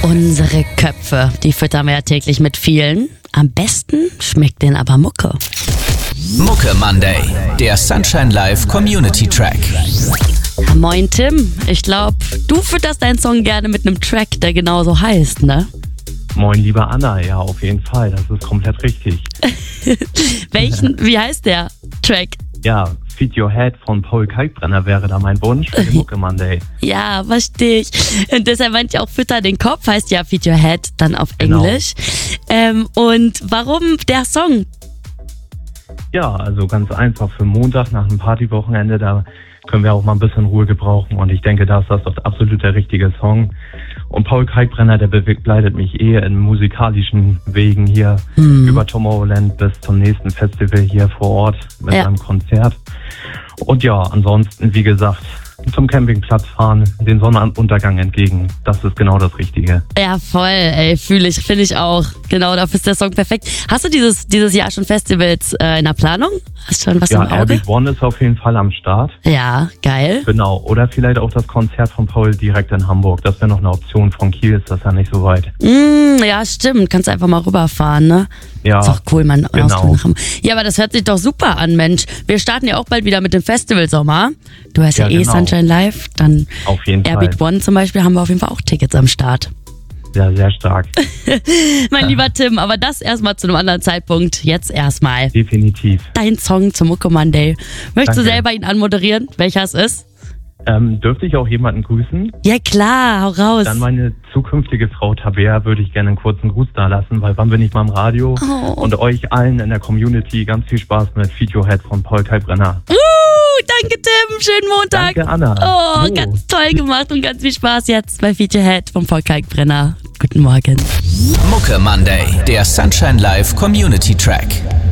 Unsere Köpfe, die füttern wir ja täglich mit vielen. Am besten schmeckt denen aber Mucke. Mucke Monday, der Sunshine Live Community Track. Ja, moin Tim, ich glaube, du fütterst deinen Song gerne mit einem Track, der genauso heißt, ne? Moin, liebe Anna, ja, auf jeden Fall, das ist komplett richtig. Wie heißt der Track? Ja, Feed Your Head von Paul Kalkbrenner wäre da mein Wunsch für den Mucke Monday. Ja, verstehe ich. Und deshalb meint ja auch Fütter den Kopf, heißt ja Feed Your Head, dann auf Englisch. Und warum der Song? Ja, also ganz einfach für Montag nach einem Partywochenende, da können wir auch mal ein bisschen Ruhe gebrauchen und ich denke, da ist das doch absolut der richtige Song. Und Paul Kalkbrenner, der begleitet mich in musikalischen Wegen hier über Tomorrowland bis zum nächsten Festival hier vor Ort mit seinem Konzert. Und ja, ansonsten, wie gesagt, zum Campingplatz fahren, den Sonnenuntergang entgegen. Das ist genau das Richtige. Ja, voll, ey, finde ich auch. Genau, dafür ist der Song perfekt. Hast du dieses Jahr schon Festivals in der Planung? Hast du schon was im Auge? Ja, Airbeat One ist auf jeden Fall am Start. Ja, geil. Genau, oder vielleicht auch das Konzert von Paul direkt in Hamburg. Das wäre noch eine Option. Von Kiel ist das ja nicht so weit. Ja, stimmt. Kannst einfach mal rüberfahren, ne? Ja, ist doch cool, man. genau. Ja, aber das hört sich doch super an, Mensch. Wir starten ja auch bald wieder mit dem Festivalsommer. Du hast ja genau. Sunshine Live, dann auf jeden Airbeat Fall. One zum Beispiel, haben wir auf jeden Fall auch Tickets am Start. Ja, sehr stark. Mein lieber Tim, aber das erstmal zu einem anderen Zeitpunkt. Jetzt erstmal Definitiv. dein Song zum Mucke Monday. Möchtest du Danke. selber ihn anmoderieren, welcher es ist? Dürfte ich auch jemanden grüßen? Ja klar, hau raus. Dann meine zukünftige Frau Tabea würde ich gerne einen kurzen Gruß da lassen, weil wann bin ich mal im Radio? Und euch allen in der Community ganz viel Spaß mit Feed Your Head von Paul Kalkbrenner. Danke Tim, schönen Montag. Danke Anna. Oh, ganz toll gemacht und ganz viel Spaß jetzt bei Feed Your Head vom Paul Kalkbrenner. Guten Morgen. Mucke Monday, der Sunshine Live Community Track.